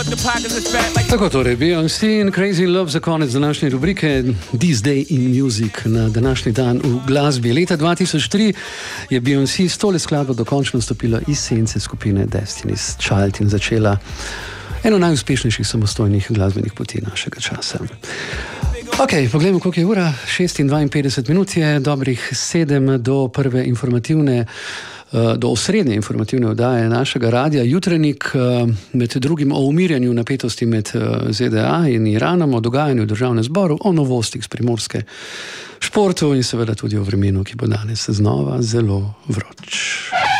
Tako torej, Beyoncé in Crazy in Love za konec današnje rubrike This Day in Music na današnji dan v glasbi. Leta 2003 je Beyoncé s tole skladbo dokončno stopila iz sence skupine Destiny's Child in začela eno najuspešnejših samostojnih glasbenih poti našega časa. Ok, poglejmo, koliko je ura. 6:52 minut je, dobrih 7 do prve informativne, do osrednje informativne oddaje našega radija Jutrenik, med drugim o umirjanju napetosti med ZDA in Iranom, o dogajanju v državnem zboru, o novostih z Primorske, športu in seveda tudi o vremenu, ki bo danes znova zelo vroč.